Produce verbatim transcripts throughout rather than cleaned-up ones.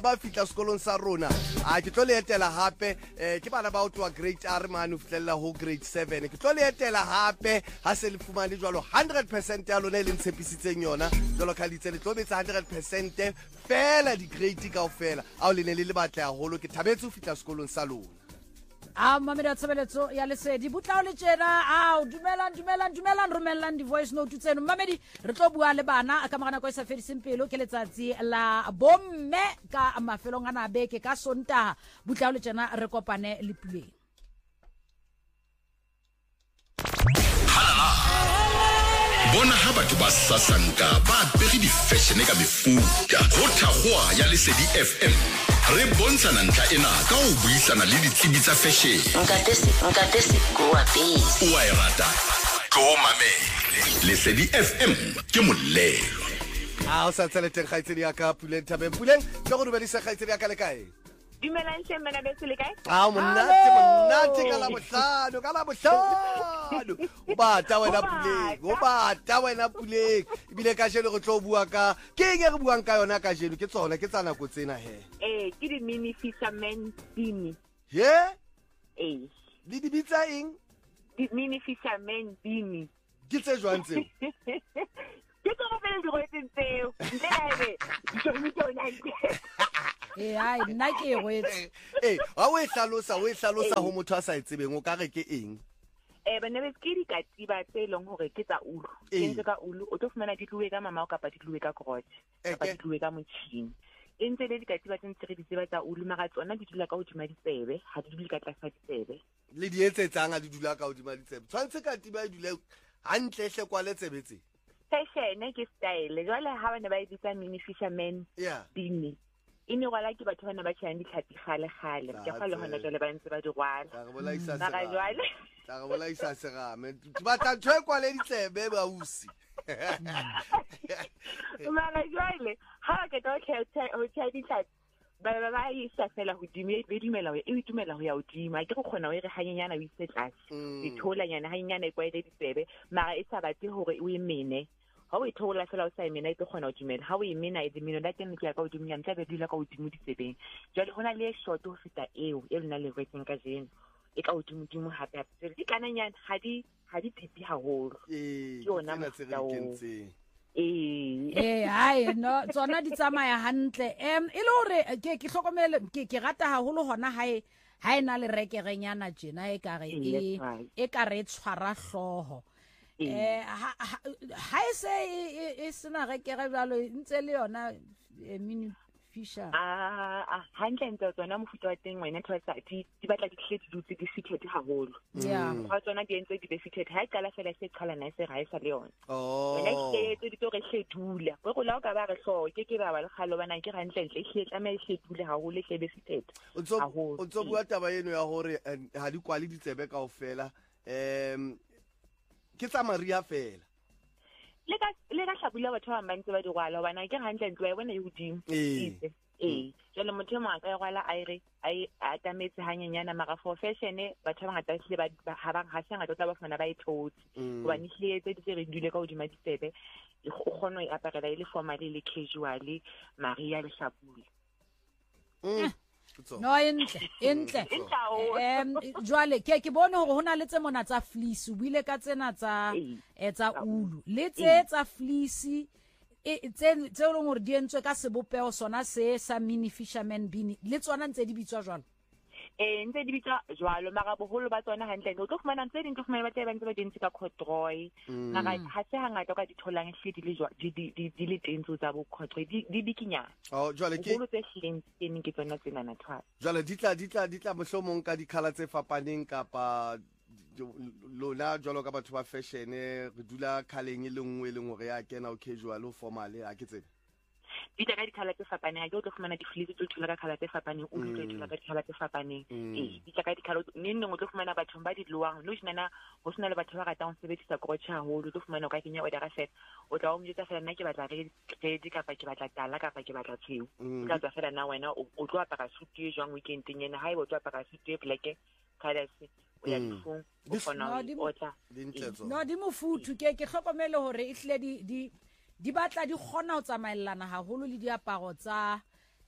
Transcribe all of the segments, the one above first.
ba fitla sekolong sa rona a ke tlo le etela hape eh ke bana ba o twa grade R man o fitlela ho grade seven ke tlo le etela hape ha se le fumane jwalo one hundred percent ya lona le ntshepisitseng yona jwalo ka ditse le tlo betsa one hundred percent fela di grade ka ofela a o le ne le le batle haholo ke thabetse o fitla sekolong sa lona. Ah mamedi a tshebeletso ya lesedi butlao le tjena a dumelang dumelang dumelang romellang di voice note tseno mamedi re tlo bua le bana ka magana go sa fediseng pelo ke letsatsi la bomme ka mafelong ana beke ka sontaha butlao le tjena re kopane le puleng bona ha batho ba sasanka ba pegi di fashion ka mefuta go thagwa ya lesedi F M re bontshana ntla ena ka o buisana le ditsebi tsa fashion nkatese nkatese go apese o a e rata go mamele lesedi F M ke molelo a o sa tseleteng khaitsedi ya ka Puleng Thabeng Puleng ke go dumedisa khaitsedi ya ka le kae dumelang hle mena be se le kae a monate monate ka la bohlano ka la bohlano o bata wena Puleng o bata wena Puleng ibile ka jeno go tlo bua ka ke eng re buang ka yona ka jeno ke tsona ke tsana go tsena he eh ke di mini fisherman bini he eh di di bitsa eng di mini fisherman bini ke tse jwang tseo ke go pele di go tseo ndebe ke mo tsona eh ai nna ke gwetse eh wa o e hlalosa o e hlalosa ho motho a sa itsebeng o ka re ke eng eh bana be ke di katiba tse leng hore ke tsa ulu ke ntse ka ulu o tlo fumana di tluwe ka mama o kapa di tluwe ka crotch kapa di tluwe ka motjhini e ntse le di katiba tse ntse re di tseba tsa ulu mara tsona di dula ka hodima ditsebe ha di dule ka tlasa ditsebe le di etsetsang a di dula ka hodima ditsebe tshwantse katiba e dule hantle hle kwa le tsebetse fashion ke style jwale ha bana ba e bitsa mini fisherman yeah bini ine wala ke batho bana ba tshang ditlhapi gale gale ke fa le hona jwale ba ntse ba di rwala ka re bolaisa se ga jwale ka re bolaisa se ga me ba tla tshwe kwa le ditsebe ba usi mara jwale ha ke to ke ho tshai ditlhapi ba ba ba e sa fela ho dime be dumela ho e dumela ho ya ho dima ke go khona ho re hanyenyana o itse tlase di thola nyana hanyenyana e kwa ile ditsebe mara e sa batse hore o e mene ha o ithola fela o sa imena e tlo khona o dumela ha o imena e dimino la teng ke ya ka o dumela ntse be dula ka o dimu ditsebeng jwale hona le short ho feta eo e lena le waiting ka jeno e ka o dimu dimu hape hape di kananyana ha di ha di tipi haholo eh ke ona tsena tse re kentseng eh eh ai no tsona di tsamaya hantle em e le hore ke ke hlokomele ke ke rata haholo hona hae ha ena le rekerenyana jena e ka re e e ka re tshwara hloho eh ha ise e sena rekere balo ntse le yona mini fisher ah ah hantle ntse tsona mofuta wa teng wena tsa di di batla di hle di dutse di fitted haholo yeah ha tsona di entse di be fitted ha kala fela se qhala na se raisa le yona oh wena ke tse di to re hle go go la o ka ba re hlo ke ke ba ba le khalo bana ke ga ntle ntle hle tla me hle dule haholo hle be fitted o tso o tso bua taba eno ya hore ha di kwali ditsebe ka ofela em ke tsa maria fela le ka le ka hlabula batho ba bantse ba di rwala bana ke hantle ntlo ya bona e hodimo eh eh jalo motho mo ka rwala a ire ai atametse hanyenyana mara for fashion batho ba ngata hle ba ha ba ha se ngata tla ba fana ba e thotse ba ni hle tse di re dule ka hodima ditsebe e kgono e aparela ile formal le casual maria le hlabula no entle entle em jwale ke ke bone hore hona le tse mona tsa fleece o bile ka tsena tsa etsa ulu le tse tsa fleece e tse tse leng hore di entswe ka sebopeo sona se sa mini fisherman bini le tsona ntse di bitswa jwalo eh ntse di bitsa jwalo mara boholo ba tsona hantle o tlo fumana ntse ding tlo fumana ba tse ba ntse ba dintse ka corduroy mara ha se hangata ka di tholang hle di le jwa di di di le tentso tsa bo corduroy di di bikinyana oh jwale ke go tse hleng tsene ke tsona tsena na thwa jwale di tla di tla di tla mohlomong ka di color tse fapaneng kapa lona jwalo ka batho ba fashion re dula coloreng e lengwe e leng hore ya kena o casual o formal a ke tsebe di tla ka di color tse fapaneng ga o tlo fumana di fleece tse tla ka color tse fapaneng o tlo tla ka di color tse fapaneng eh di tla ka di color ne nne o tlo fumana batho ba di luang lo jina ho sena le batho ba ratang ho sebedisa crochet haholo o tlo fumana o ka kenya order set o tla o mjetsa fela nna ke batla red kapa ke batla tala kapa ke batla tsheu o tla tswa fela na wena o tlo apara suit e jwang weekending ena ha e o tlo apara suit e black colors o ya difung o fona o tla no di mofuthu ke ke hlokomele hore e hle di di di batla di khona ho tsamaellana haholo le diaparo tsa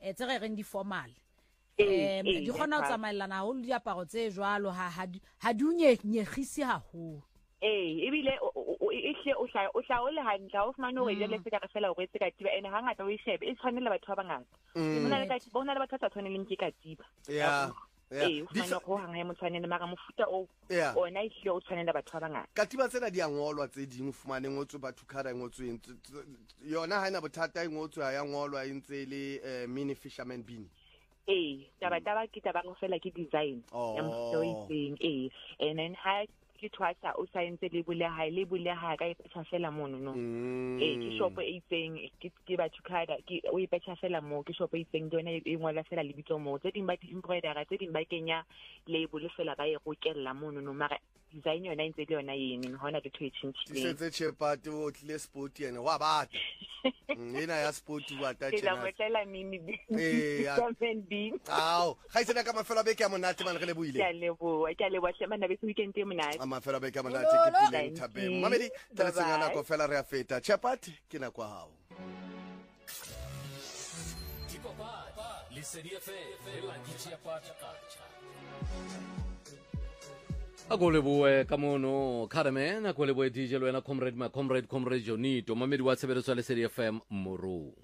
eh tse re reng di formal Eh, em eh, di khona that's ho tsamaelana haholo diaparo tse jwalo ha ha di- ha di unyegisi haholo eh ebile o- o- o- e hle o hla o hla o le hantle ha o fumane hore jele se ka re fela hore se ka tiba ene hangata o e shebe e tshwanela batho ba bangata bona le ka bona le batho ba sa tshwaneleng ke ka tiba Yeah. Yeah. eh o Di fumane hlo- go hanga e motshwanele mara mofuta o Yeah. ona e hle o tshwanela batho ba bangata katiba tsena di a ngolwa tse ding fumane ngotswe batho khara e ngotsweng Tse- tse- yona ha ina bothata e ngotswe ha ya ngolwa e ntse le eh, mini fisherman bean eh taba taba ke taba go fela ke design Oh. ya mofuta o itseng eh and then ha ke twasa o science le bule ha le bule ha ka e petsa fela mono no eh ke shop e itseng ke ke ba thukada ke o e petsa fela mo ke shop e itseng ke yona e ngola fela le bitso mo tse ding ba di embroidery tse ding ba kenya label fela ba e rokella mono no mara design yona intse le yona yene hona le twitch di ntshile setse chepate o tlile sport yena wa bata Mm, ena ya sport wa ta ke la tjena motlela mini Eh, ya- comment bean ao ga itsena ka mafelo a beke a monate man re le ke buile a leboa ke a leboa hle mana be se weekend e monate a mafelo a beke a monate ke puleng Thank thabeng you. mamedi teletseng ya Bye-bye. nako fela re a feta chepate ke nako ya hao a ko leboe ka mono Carmen a ko leboe D J le wena comrade ma comrade comrade Jonito mamedi wa tshebeletso ya Lesedi F M Moro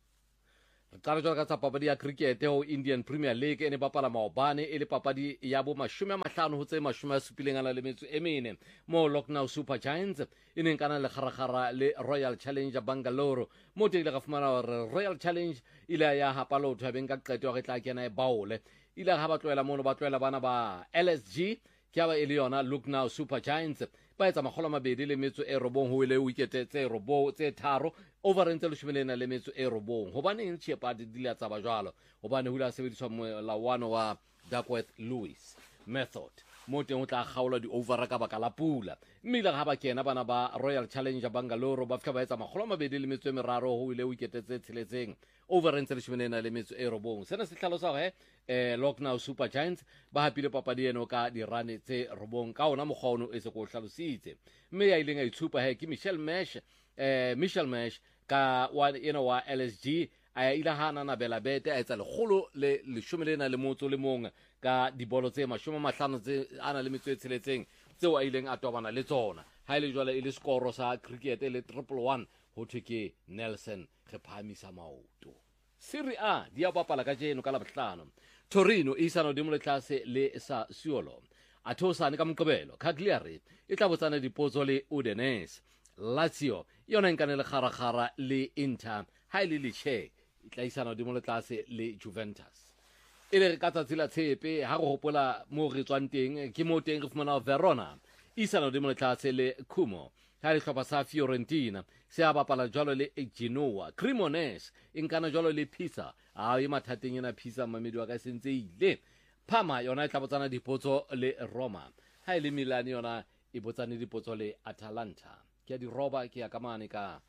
re qala jwalo ka tsa papadi ya cricket ho Indian Premier League e ne bapala maobane e le papadi ya bo mashome a mahlano ho tse mashome a supileng a na le metso e mene mo Lucknow Super Giants e neng kana le kharagara le Royal Challenge Bangalore mo teng le ga fumana hore Royal Challenge ile ya hapa lotho ya benka qeto re tla kena e baole ile ha ba tloela mono ba tloela bana ba L S G ke aba e le yona Lucknow Super Giants ba etsa makgolo a mabedi le metso e robong ho ile wicket tse robo tse tharo over ntse le shumelena le metso e robong hobaneng Chepati di le tsa ba jwalo hobane hula sebediswa molawano wa Duckworth Lewis method mo teng o tla kgaola di over ka baka la pula mme ile ga ba kena bana ba Royal Challenge Bangalore ba fika ba etsa makgolo a mabedi le metso e meraro ho ile wicket tse tsheletseng over ntse le shumelena le metso e robong sena se tlhalosa hore eh Lucknow Super Giants ba hapile papadi eno ka dirane tse robong ka ona mogauno e se go hlalositse mme ya ileng a itshupa he ke Michelle Mesh eh Michelle Mesh ka wa eno wa L S G a ila hana na bela bete a etsa legolo le leshomelena le motso le mong ka dibolo tse mashome mahlano tse ana le metso e tsheletseng tseo a ileng a tobana le tsona ha ile jwale ile score sa cricket le triple one ho thwe ke Nelson ge phamisa maoto Serie A di a bapala ka jeno ka labohlano Torino e isana di mole tlase le Sassuolo a thosane ka Moqebelo Cagliari e tla botsana dipotso le Udinese Lazio yona nkane le kharagara le Inter ha ile le che e tla isana di mole tlase le Juventus e le re ka tsatsi la tshepe ha go hopola mo re tswang teng ke mo teng re fumana Verona isana di mole tlase le Como ha le hlopha sa Fiorentina se a bapala jwalo le Genoa Cremonese inkana jwalo le Pisa a e mathateng ena Pisa mamedi wa ka sentse ile Parma yona e tla botsana dipotso le Roma ha ile Milan yona e botsane dipotso le Atalanta ke di roba ke ya kamane ka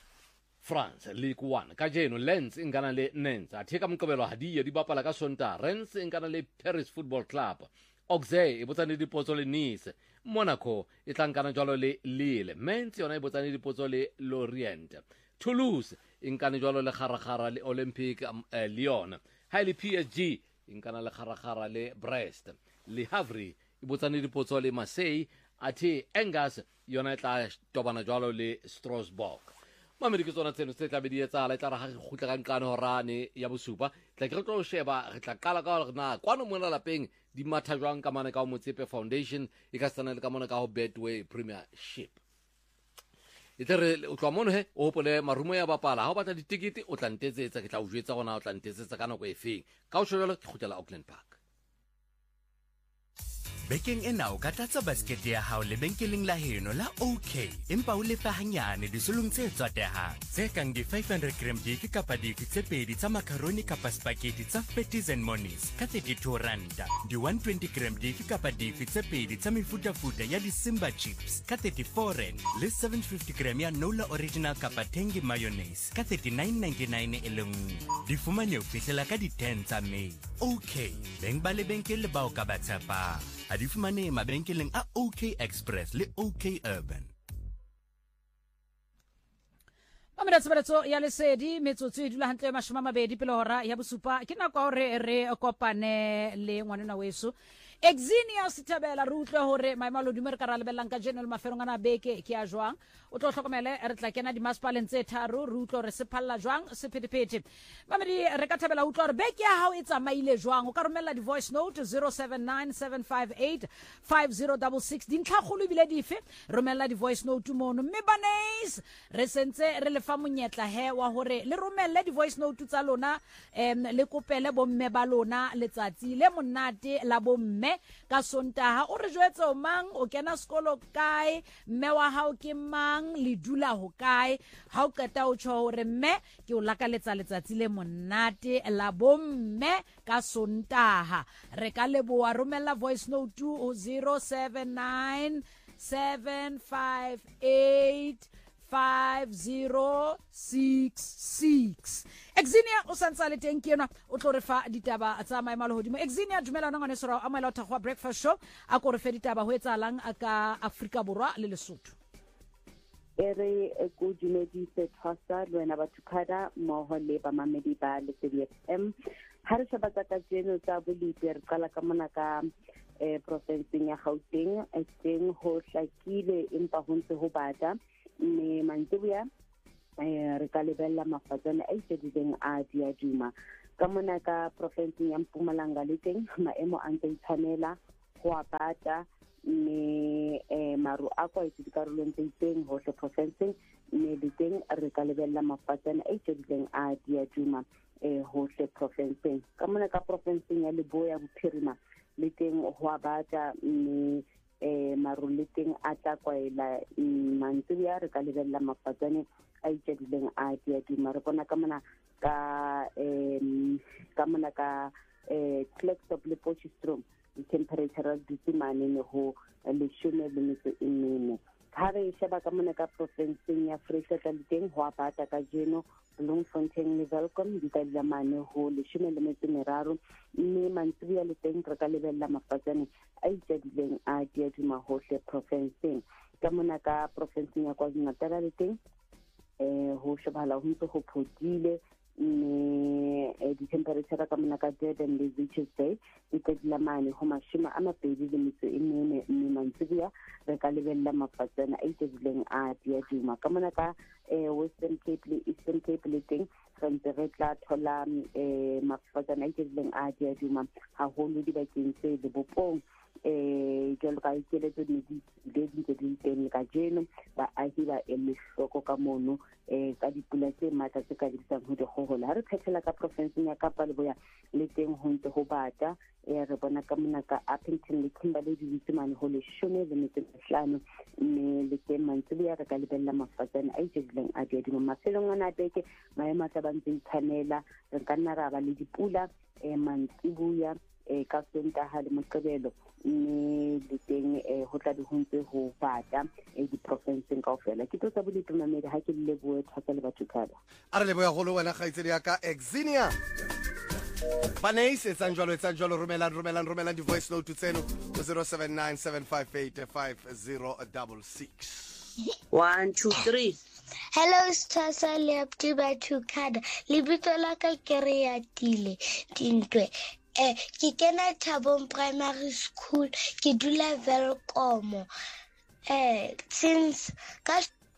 France League one ka jeno Lens ingana le Nantes a theka Moqebelo hadiya di bapala ka Sonta Rennes ingana le Paris Football Club Auxerre e botsane dipotso le Nice Monaco e tlankana jwalo le Lille Mainz yona e botsane dipotso le Lorient Toulouse inkana jwalo le kharagara le Olympique um, eh, Lyon ha ile P S G inkana le kharagara le Brest Le Havre e botsane dipotso le Marseille ati Angers yona e tla tobana jwalo le Strasbourg mamedi ke tsona tseno tse tla be di etsala e tla ra ga khutla ka nkane horane ya bosupa tla ke re tlo sheba re tla qala ka na kwano mona lapeng di matha jwang ka mane ka o Motsepe Foundation e ka tsana le ka mona ka ho Betway Premiership e tere o tloa mono he o hopole marumo ya bapala ha o batla ditikete o tla ntetsetsa ke tla o jwetsa gona o tla ntetsetsa ka nako e feng ka o shojalo ke khutela Auckland Park Bekeng ena o ka tlatsa baskete ya hao lebenkeleng la heno la OK empa o lefa hanyane disolong tse tswatehang tse kang di five hundred gram dife kapa dife tse pedi tsa macaroni kapa spaghetti tsa Fatties and Monies ka thirty-two randa di one twenty gram dife kapa dife tse pedi tsa mefutafuta ya di Simba chips ka thirty-four rand le seven fifty gram ya Nola original kapa Tengi mayonnaise ka thirty-nine ninety-nine e le nngwe di fumane o fihlela ka di ten tsa May OK beng ba lebenkele ba o ka ba tshepang a di fumane mabenkeleng a OK Express le OK Urban. Ba ya tshebeletso ya lesedi metsotso e dula hantle mashome a mabedi pele hora ya bosupa ke nako ya hore re kopane le ngwanena weso Exenia Sitabela re utlwe hore maemo a lodumo re ka ra lebellang ka general mafelong ana beke ke a jwang o tlo hlokomele re tla kena di masepaleng tse tharo re utlwe hore se phalla jwang se phethephethe mamedi re ka thabela utlwa hore beke ya hao e tsamaile jwang o ka romella di voice note zero seven nine seven five eight five zero six six dintlha kholo bile dife romella di voice note mono mme banes re sentse re le fa monyetla he wa hore le romelle di voice note tsa lona em le kopele bomme ba lona letsatsi le monate la bomme ka Sontaha o re jwetse o mang o kena sekolo kae mme wa hao ke mang le dula ho kae ha o qeta o tsho hore mme ke o lakaletsa letsatsi le monate la bomme ka Sontaha re ka leboa romella voice note to zero seven nine seven five eight five zero six six Exenia o santsa le teng ke yena o tlo re fa ditaba tsa maemo le hodimo Exenia dumela nna ngwane sera a maela thagwa breakfast show a go re fe ditaba ho etsalang ka Afrika Borwa le Lesotho ere go dumedise thasa le wena batho khada mo le ba mamedi ba le C D F M ha re sheba ka tseno tsa bolipi re qala ka mona ka eh provinceng ya Gauteng e teng ho hlakile empa ho ntse ho bata mme mantsibuya eh re ka lebella mafatsana a itsedileng a diaduma ka mona ka provinceng ya Mpumalanga le teng maemo a ntse itshwanela go abata mme eh maru a kwa itse dikarolong tse teng ho hle provinceng mme le teng re ka lebella mafatsana a itsedileng a diaduma eh ho hle provinceng ka mona ka provinceng ya Leboya Bophirima le teng ho abata mme eh maruliteng a tla kwaela mantsibuya re ka lebella mafatsane a itsedileng a diaduma re bona ka mona ka em ka mona ka eh Klerksdorp le Potchefstroom temperature di tsimane ne ho leshome le metso e mene ha re sheba ka mona ka provinceng ya Freistata le teng ho abata ka jeno Bloemfontein le Welkom di tla mane ho leshome le metso meraro mme mantsibuya le teng re ka lebella mafatsane a itsedileng a diaduma hohle provinceng ka mona ka provinceng ya KwaZulu-Natal le teng eh ho shebala ho ntse ho phodile mme di temperature ka mona ka Durban le Richards Bay di tla mane ho mashima a mabedi le metso e mene mme mantsibuya re ka lebella mafatsane a itsedileng a diaduma ka mona ka eh Western Cape le Eastern Cape le teng re ntse re tla thola eh mafatsane a itsedileng a diaduma haholo dibakeng tse le bopong eh jalo ka ikeletso di di di di teng ka jeno ba ahila emihloko ka mono eh ka dipula tse matla tse ka disang ho di gogola ha re phethela ka provinceng ya Kapa Leboya le teng ho ntse ho bata eh re bona ka mona ka Appington le Kimberley di ditsimane ho le shome le metso e hlano mme le teng mantsibuya re ka lebella mafatsane a itsedileng a diaduma mafelong ana beke maemo a tla ba ntse itshwanela re ka nna ra ba le dipula eh mantsibuya eh ka Sontaha le Moqebelo mme le teng eh ho tla di hontse ho bata eh di provinceng kaofela ke totsa boletse mamedi ha ke le boe thasa le batho kada a re le boya go le wena ga itsedi ya ka Exenia Paneis etsa njalo etsa njalo romela romela romela di voice note tseno zero seven nine seven five eight five zero six six one two three Hello, Stasa Lepti Batukada. Libito la ka kere ya tile tintwe. Eh, ke kena Thabong Primary School, ke dula Welkom. Eh, since ka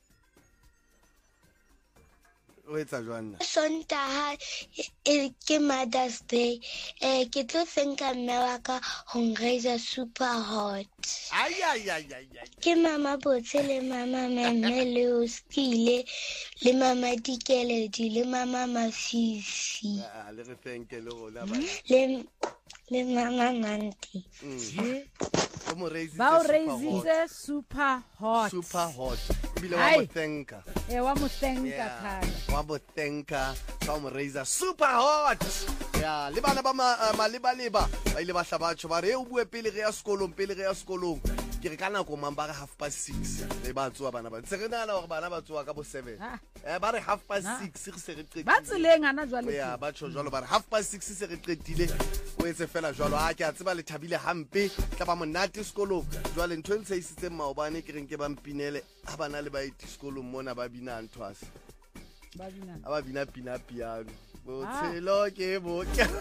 o etsa jwana Sontaha e ke Mother's Day. Eh, ke tlo thanka mme wa ka ho nreisa super hot. Ay ay ay ay ay. Ke mama Botse le mama Meme le Oskile le mama Dikeledi le mama Mafifi. Ah, le re thanke le go la ba. Le le mama Manti. Como raise ba o raise super hot super hot bile wa mo thanka e wa mo thanka kana wa mo thanka ba mo raise super hot ya le bana ba ma le ba leba ba ile ba hlabatho ba re o bue pele re ya sekolong pele re ya sekolong ke re kana go mamba ga half past six le ba tsoa bana ba tse re nana gore bana ba tsoa ka bo seven eh ba re half past six re se re qetile ba tseleng ana jwale ya ba tsho jwalo ba re half past six se re qetile o etse fela jwalo a ke a tseba le thabile hampe tla ba monate sekolong jwale ntwe ntse isitse maobane ke reng ke ba mpinele ha bana le ba iti sekolong mona ba bina nthwase a ba bina pina piano botshelo ke bo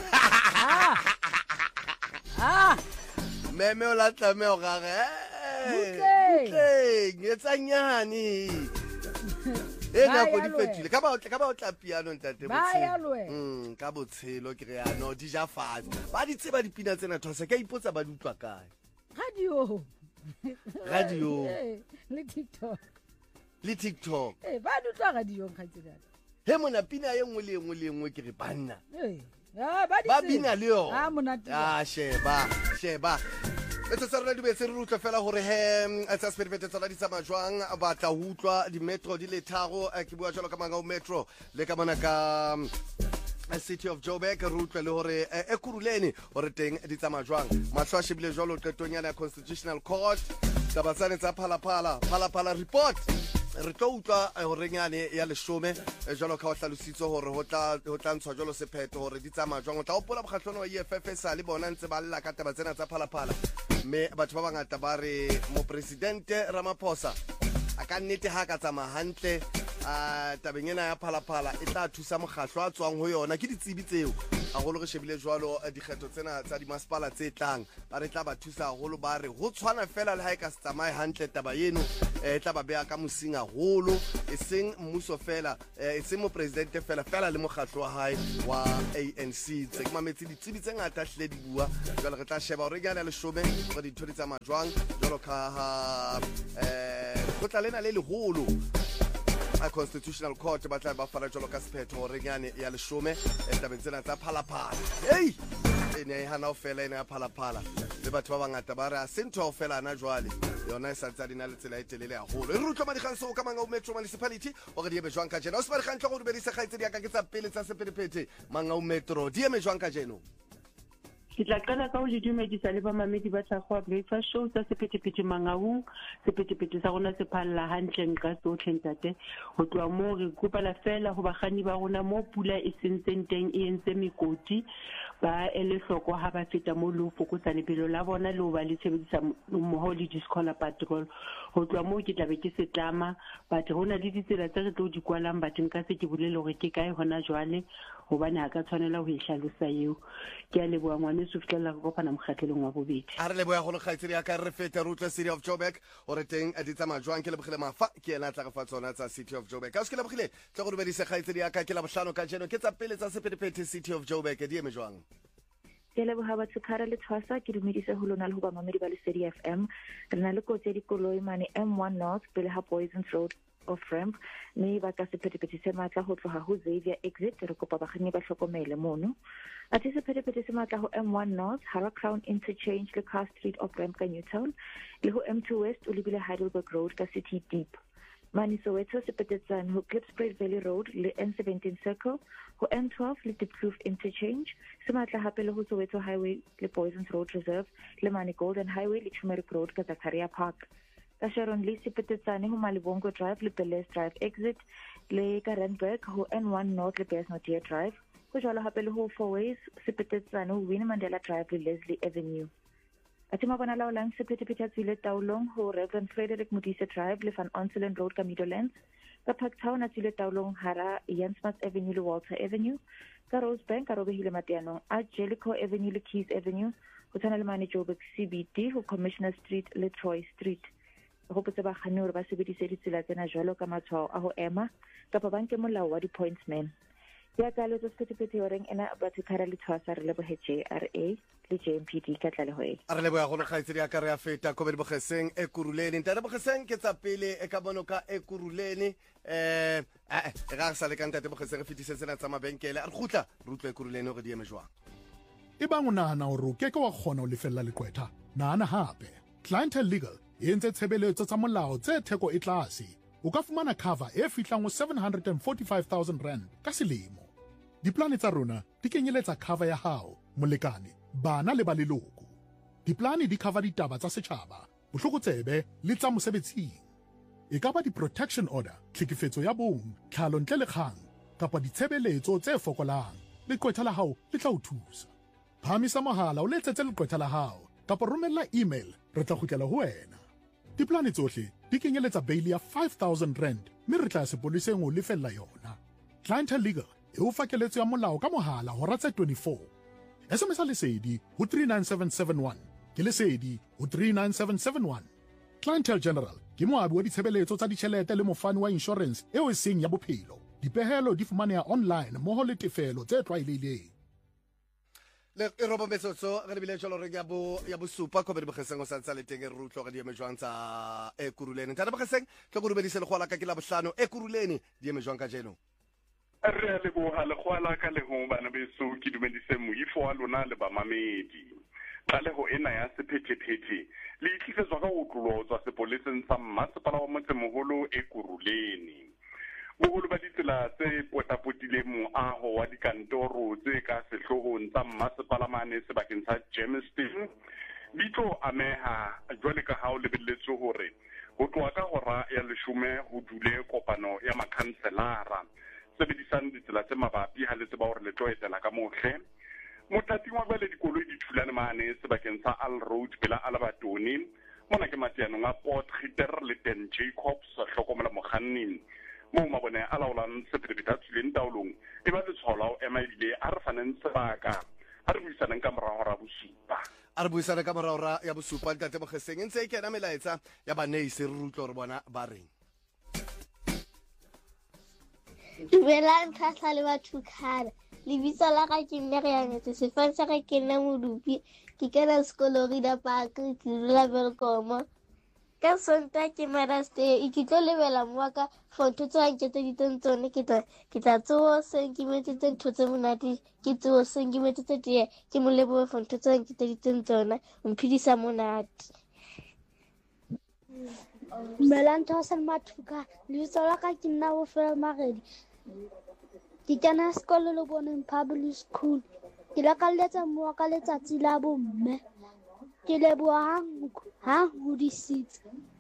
ah meme o la tlame o gage butleng etsa nyane e na go di fetile ka ba ka ba o tla piano ntate botshelo mm ka botshelo ke re ano di ja fatshe ba di tseba dipina tsena thosa ka ipotsa ba di utlwa kae radio radio le TikTok le TikTok eh ba di utlwa radio khatsela he mona pina ye nngwe le nngwe le nngwe ke re banna eh ah ba di ba bina le yo ah monate ah sheba sheba Etsa tsara di be se re utlwa fela hore he a tsa spedifete tsala di tsama jwang ba tla utlwa di metro di le tharo ke bua jalo ka manga o metro le ka mana ka City of Joburg re utlwa le hore e kuruleni hore teng di tsama jwang mahlo a shebile jwalo qetonyana ya Constitutional Court tabatsane tsa phala phala phala phala report re tlo utlwa hore nyane ya leshome jalo ka o hlalositse hore ho tla ho tla ntshwa jalo sephetho hore di tsama jwang o tla opola bokgatlono wa E F F sa le bona ntse ba lla ka tabatsena tsa phala phala me batho ba bangata ba re mo presidente Ramaphosa a ka nnete ha ka tsama hantle a tabengena ya phala phala e tla thusa mogahlo a tswang ho yona ke ditsebi tseo a go lo re shebile jwalo dikgetho tsena tsa di masipala tse tlang ba re tla ba thusa holo ba re ho tshwana fela le ha e ka tsamaye hantle taba yeno e tla ba bea ka mosinga holo e seng mmuso fela e seng mo presidente fela fela le mogahlo wa hae wa A N C tse ke mametsi ditsebi tse ngata hle di bua jwale re tla sheba hore ga le leshome go di thodi tsa majwang jwalo ka ha eh go tla lena le leholo a Constitutional Court ba tla ba fara jalo ka sephetho hore nyane ya leshome e tabeng tsena tsa phala phala hey ene e hana o fela ene ya phala phala le batho ba bangata ba re a sentho o fela na jwale yona e sa tsa dina le tsela e telele haholo e rutlo madiganso ka manga o metro municipality o re di ebe jwang ka jeno o se ba di gantlo go di bedisa gaitse di aka ke tsa pele tsa sepedipete manga o metro di eme jwang ka jeno ke tla qala ka ho le dumedisa le bamamedi ba tla go breakfast show tsa sepetepete mangaung sepetepete sa rona se phalla hantle nka tsotlhe ntate ho tloa mo re kopela fela ho bagani ba rona mo pula e sentseng teng e entse mekoti ba ele hloko ha ba feta mo lo fokotsa lebelo la bona le ho ba le tshebedisa mmoho le discola patrol ho tloa mo ke tla be ke se tlama batho hona le ditsela tse re tlo di kwalang batho nka se ke bolele hore ke kae hona jwale hobane ha ka tshwanela ho ihlalosa eo ke a leboha ngwane se fitlela go kopana mokgatlelong wa bobedi a re leboha go le kgaitsedi ya ka re feta rutla City of Joburg ore teng a ditsa majwang ke le bogile mafa ke ena tla go fa tsona tsa City of Joburg ka se ke le bogile tla go rubedisa kgaitsedi ya ka ke la bohlano ka jeno ke tsa pele tsa sepedipete City of Joburg di eme jwang ke le boha ba tshikara le tshwasa ke dumedise ho lona le ho ba mamedi ba le City F M re na le kotse di koloi mane M one North pele ha Poisons Road of ramp mme ba ka sepedipete se matla ho tloha ho Xavier exit re kopa bakganni ba hlokomele mono a tse sepedipete se matla ho M one North Harrow Crown interchange le Car Street of ramp ka Newtown le ho M two West o lebile Heidelberg Road ka City Deep mani Soweto sepedetsane ho Klipspruit Valley Road le N seventeen Circle ho N twelve le Diepkloof interchange se matla hape le ho Soweto Highway le Poisons Road Reserve le mani Golden Highway le Turmeric Road ka Zakaria Park ka Sharon Lee sepedetsane ho Malibongo Drive le Belez Drive exit le ka Randburg ho N one North le Besnotier Drive go jwalo hape le ho Four Ways sepedetsane ho Winnie Mandela Drive le Leslie Avenue a tsema bona la lang sepedipete tsile taulong ho Reverend Frederick Modise Drive le Van Onselen Road ka Meadowlands ka Parktown a tsile taulong hara Jansmas Avenue le Walter Avenue ka Rosebank ka robehile mateanong a Jellicoe Avenue le Keys Avenue ho tsana le mane Joburg C B D ho Commissioner Street le Troy Street go potse ba gane hore ba sebedise ditsela tsena jwalo ka matshwao a ho ema kapa banke molao wa di-pointsman ya ka le sepedipete yoreng ena ba tshikara le tshwasa re le bo J R A le J M P D ka tlale ho e a re le boya go le kgaitsedi ya ka re ya feta ko be bogeseng e kuruleni ntare bogeseng ke tsa pele e ka bono ka e kuruleni eh eh e ga sa le ka ntate bogeseng re fitise tsena tsa mabenkele a re gutla re utlwe e kuruleni hore di eme jwang e bang o nahana hore o ke ke wa kgona ho lefella leqwetha nahana hape Clientele Legal e entse tshebeletso tsa molao tse theko e tlase o ka fumana cover e fihlang ho seven hundred forty-five thousand rand ka selemo diplane tsa rona di kenyeletsa cover ya hao molekane bana le ba leloko diplane di cover ditaba tsa setjhaba bohlokotsebe le tsa mosebetsing e ka ba di-protection order tlhekefetso ya bong tlhalo ntle le kgang kapa ditshebeletso tse fokolang leqwetha la hao le tla o thusa phamisa mohala o letsetse leqwetha la hao kapa romella email re tla kgutlela ho wena diplane tsohle di kenyeletsa bail ya five thousand rand mme re tla sepoliseng o lefella yona Clientele Legal e o fa keletso ya molao ka mohala hora tse twenty-four. S M S a lesedi ho three nine seven seven one ke lesedi ho three nine seven seven one. Clientele General ke moabi wa ditshebeletso tsa ditjhelete le mofani wa insurance eo e seng ya bophelo. Dipehelo di fumaneha online mmoho le tefelo tse tlwaelehileng. le e robo metsotso re lebile jalo re ya bo ya bo supa ko be di bogeseng o sa tsa le teng e rutlo ga di eme jwang tsa e kuruleni ntana bogeseng ke go rubedise le gola ka ke la bohlano e kuruleni di eme jwang ka jeno re le bo ha le gola ka le ho bana beso ke dumedise moifo wa lona le ba mamedi ka le ho ena ya sephethephete le itlhisetswa ka utlulo tswa sepoleseng sa mmasepala wa motsemoholo e kuruleni boholo ba ditsela tse potapotileng moaho wa dikantoro tse ka sehlohong tsa mmasepala mane sebakeng sa Germiston di tlo ameha jwale ka ha o lebelletswe hore ho tloha ka hora ya leshome ho dule kopano ya makhanselara sebedisang ditsela tse mabapi ha le tseba hore le tlo etela ka mohle motlating wa bale dikoloi di thulane mane sebakeng sa Al Road pela Alabatoni mona ke matianong a Port Gitter le Den Jacobs hlokomela mokganni mo mabone a laolang sephetephete a tsuleng taolong e ba letshwao o ema ebile a re faneng sebaka a re buisaneng ka morao ra bosupa a re buisana ka morao ya bosupa ntate bogeseng e ntse e kena melaetsa ya baneise re rutlo re bona ba reng Dumelang tlhahla le batho khana lebitso la ka ke nne re yangetse sefane sa ka ke nna modupi ke kena sekolo Reader Park ke dula Welkom ka sonta ke Mother's Day ke tlo lebela moaka for ntho tse nketseditseng tsone ke tla ke tla tsoa seng ke metsetse ntho tse monate ke tsoa seng ke metsetse tee ke mo lebohe for ntho tse nketseditseng tsone mphidisa monate Dumelang Thosan Mathuka lebitso la ka ke nna Bofelo Magedi ke kena sekolo le boneng public school ke la ka letsa moa ka letsatsi la bomme ke leboha hang hang ho di six